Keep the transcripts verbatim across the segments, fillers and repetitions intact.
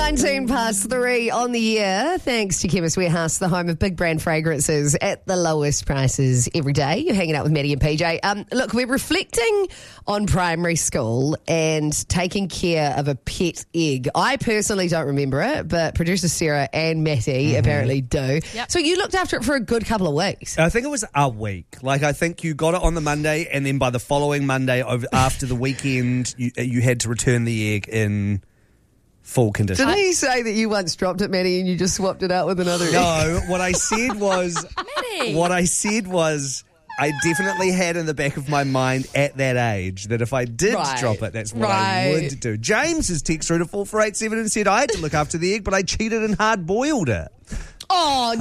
nineteen past three on the year. Thanks to Chemist Warehouse, the home of big brand fragrances at the lowest prices every day. You're hanging out with Maddie and P J. Um, look, we're reflecting on primary school and taking care of a pet egg. I personally don't remember it, but producer Sarah and Matty mm-hmm. apparently do. Yep. So you looked after it for a good couple of weeks. I think it was a week. Like, I think you got it on the Monday, and then by the following Monday, over after the weekend, you, you had to return the egg in full condition. Didn't you say that you once dropped it, Maddie, and you just swapped it out with another egg? No, what I said was... Maddie! What I said was... I definitely had in the back of my mind at that age that if I did Right. drop it, that's what Right. I would do. James has texted through to four four eight seven and said I had to look after the egg, but I cheated and hard-boiled it. Oh,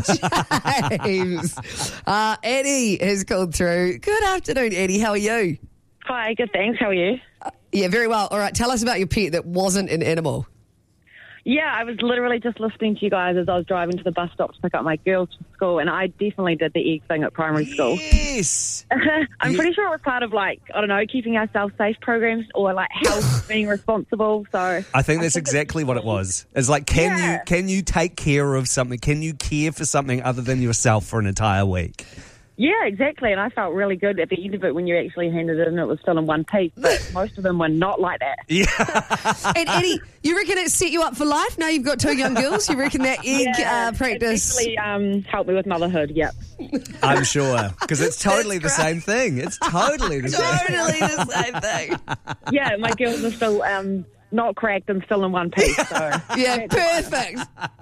James. uh, Eddie has called through. Good afternoon, Eddie. How are you? Hi, good, thanks. How are you? Yeah, very well. All right, tell us about your pet that wasn't an animal. Yeah, I was literally just listening to you guys as I was driving to the bus stop to pick up my girls from school, and I definitely did the egg thing at primary school. Yes. I'm Yeah. pretty sure it was part of, like, I don't know, keeping ourselves safe programs or, like, health being responsible. So I think that's exactly what it was. It's like, can Yeah. you can you take care of something? Can you care for something other than yourself for an entire week? Yeah, exactly. And I felt really good at the end of it when you actually handed it in. It was still in one piece, but most of them were not like that. Yeah. And Eddie, you reckon it set you up for life? Now you've got two young girls. You reckon that egg Yeah, uh, practice? It actually um, helped me with motherhood, yep. I'm sure. Because it's totally the That's same thing. It's totally the same thing. Totally the same thing. Yeah, my girls are still um, not cracked and still in one piece. So Yeah, perfect.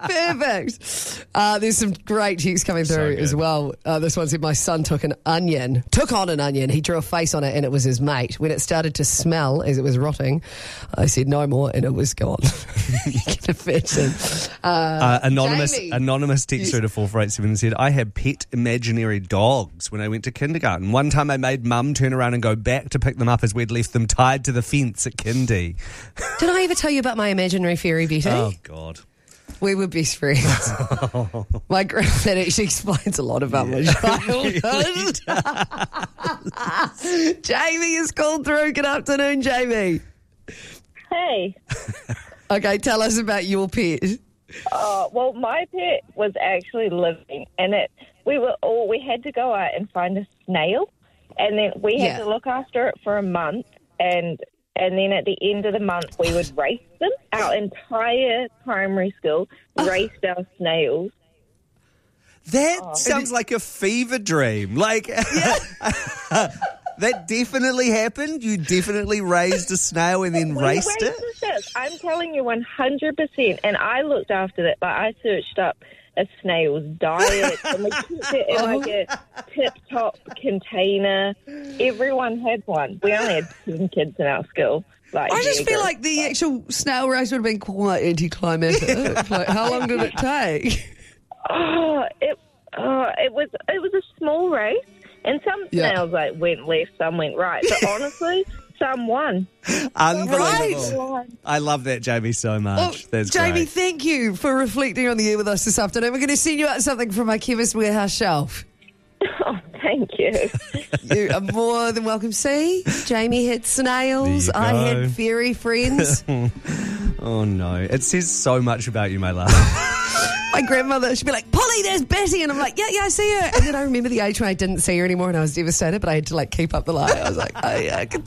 Perfect. Uh, there's some great texts coming through good. as well. Uh, this one said, my son took an onion, took on an onion. He drew a face on it and it was his mate. When it started to smell as it was rotting, I said no more and it was gone. You can imagine. Uh, Uh, anonymous Jamie. anonymous texter to four four eight seven said, I had pet imaginary dogs when I went to kindergarten. One time I made mum turn around and go back to pick them up as we'd left them tied to the fence at kindy. Did I ever tell you about my imaginary fairy, Betty? Oh, God. We were best friends. My granddad actually explains a lot about my childhood. Jamie is called through. Good afternoon, Jamie. Hey. Okay, tell us about your pet. Uh, well, my pet was actually living, and it we were all we had to go out and find a snail, and then we had Yeah. to look after it for a month, and and then at the end of the month we would race them. Our entire primary school raced our snails. That sounds like a fever dream. Like, that definitely happened? You definitely raised a snail and then We raced it? raised this. I'm telling you, one hundred percent. And I looked after it, but I searched up a snail's diet, and we kept it in like a tip-top container. Everyone had one. We only had ten kids in our school. Like, I just yeah, feel girls. like the actual snail race would have been quite anticlimactic. Like, how long did it take? Oh, it, oh, it was it was a small race, and some Yeah. snails like went left, some went right. But honestly, some won. Unbelievable. Right. I love that, Jamie, so much. Well, That's Jamie, great. thank you for reflecting on the air with us this afternoon. We're going to send you out something from my Chemist Warehouse shelf. Oh, thank you. You are more than welcome. See, Jamie had snails. There you I go. had fairy friends. Oh, no. It says so much about you, my love. My grandmother, she'd be like, Polly, there's Betty. And I'm like, yeah, yeah, I see her. And then I remember the age when I didn't see her anymore and I was devastated, but I had to like keep up the lie. I was like, oh, yeah, I can